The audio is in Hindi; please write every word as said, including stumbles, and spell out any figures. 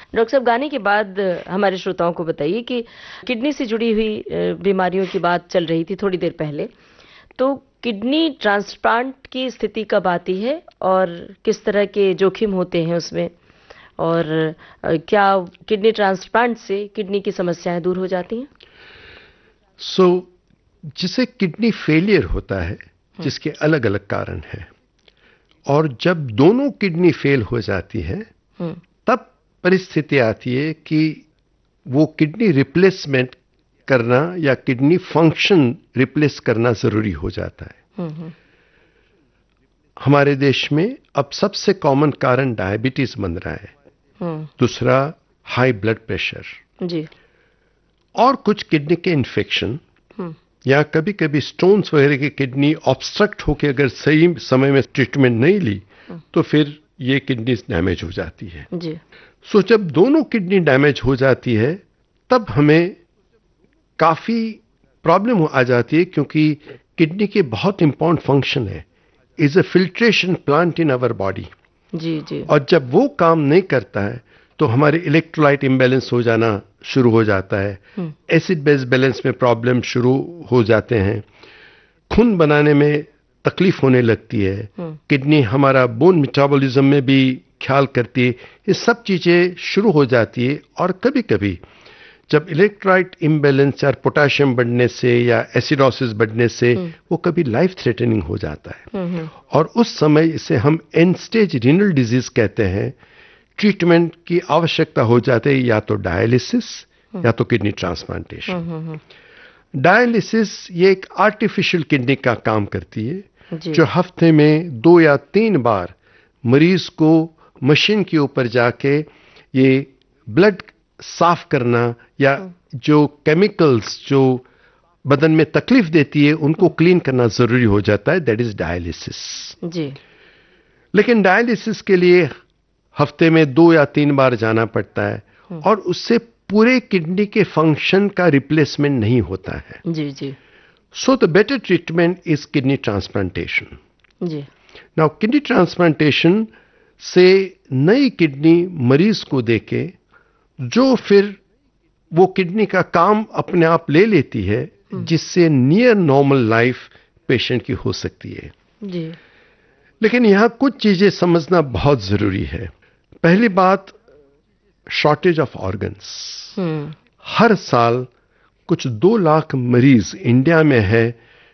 डॉक्टर साहब, गाने के बाद हमारे श्रोताओं को बताइए कि किडनी से जुड़ी हुई बीमारियों की बात चल रही थी थोड़ी देर पहले, तो किडनी ट्रांसप्लांट की स्थिति कब आती है और किस तरह के जोखिम होते हैं उसमें, और क्या किडनी ट्रांसप्लांट से किडनी की समस्याएं दूर हो जाती हैं? सो so, जिसे किडनी फेलियर होता है, जिसके अलग अलग कारण हैं, और जब दोनों किडनी फेल हो जाती है तब परिस्थिति आती है कि वो किडनी रिप्लेसमेंट करना या किडनी फंक्शन रिप्लेस करना जरूरी हो जाता है। हमारे देश में अब सबसे कॉमन कारण डायबिटीज बन रहा है, दूसरा हाई ब्लड प्रेशर जी, और कुछ किडनी के इन्फेक्शन या कभी कभी स्टोन्स वगैरह की किडनी ऑब्स्ट्रक्ट होकर अगर सही समय में ट्रीटमेंट नहीं ली तो फिर ये किडनी डैमेज हो जाती है जी। सो so, जब दोनों किडनी डैमेज हो जाती है तब हमें काफी प्रॉब्लम आ जाती है, क्योंकि किडनी के बहुत इंपॉर्टेंट फंक्शन है, is a filtration plant in our body जी जी। और जब वो काम नहीं करता है तो हमारे इलेक्ट्रोलाइट इम्बैलेंस हो जाना शुरू हो जाता है, एसिड बेस बैलेंस में प्रॉब्लम शुरू हो जाते हैं, खून बनाने में तकलीफ होने लगती है, किडनी हमारा बोन मेटाबॉलिज्म में भी ख्याल करती है, ये सब चीजें शुरू हो जाती है। और कभी कभी जब इलेक्ट्रोलाइट इम्बैलेंस या पोटेशियम बढ़ने से या एसिडोसिस बढ़ने से वो कभी लाइफ थ्रेटनिंग हो जाता है, और उस समय इसे हम एंड स्टेज रीनल डिजीज कहते हैं। ट्रीटमेंट की आवश्यकता हो जाती है, या तो डायलिसिस या तो किडनी ट्रांसप्लांटेशन। डायलिसिस ये एक आर्टिफिशियल किडनी का काम करती है, जो हफ्ते में दो या तीन बार मरीज को मशीन के ऊपर जाके ये ब्लड साफ करना या जो केमिकल्स जो बदन में तकलीफ देती है उनको क्लीन करना जरूरी हो जाता है, दैट इज डायलिसिस जी। लेकिन डायलिसिस के लिए हफ्ते में दो या तीन बार जाना पड़ता है, और उससे पूरे किडनी के फंक्शन का रिप्लेसमेंट नहीं होता है जी जी। So the better treatment is kidney transplantation ji. Now kidney transplantation से नई किडनी मरीज को देके जो फिर वो किडनी का काम अपने आप ले लेती है, जिससे नियर नॉर्मल लाइफ पेशेंट की हो सकती है जी। लेकिन यहां कुछ चीजें समझना बहुत जरूरी है। पहली बात, शॉर्टेज ऑफ ऑर्गन्स। हर साल कुछ दो लाख मरीज इंडिया में है